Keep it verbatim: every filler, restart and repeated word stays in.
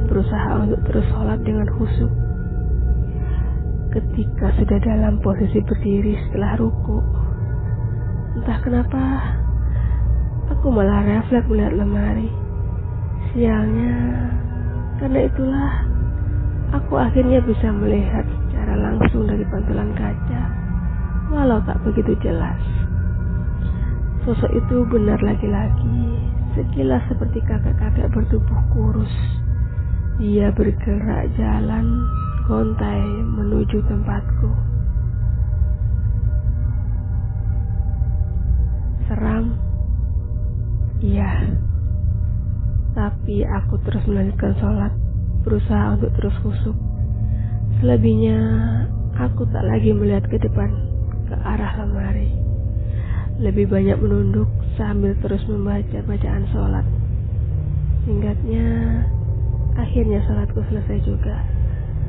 berusaha untuk terus sholat dengan khusyuk. Ketika sudah dalam posisi berdiri setelah ruku, entah kenapa aku malah refleks melihat lemari. Sialnya, karena itulah aku akhirnya bisa melihat secara langsung dari pantulan kaca, walau tak begitu jelas. Sosok itu benar laki-laki, sekilas seperti kakek-kakek bertubuh kurus. Dia bergerak jalan gontai menuju tempatku. Seram? Iya. Tapi aku terus melanjutkan sholat, berusaha untuk terus khusyuk. Selebihnya, aku tak lagi melihat ke depan, ke arah lemari. Lebih banyak menunduk sambil terus membaca bacaan sholat. Singkatnya, akhirnya sholatku selesai